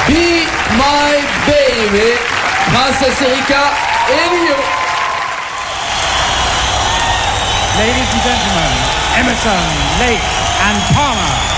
Be My Baby, Princesse Erika et Lio. Ladies and gentlemen, Emerson, Lake and Palmer.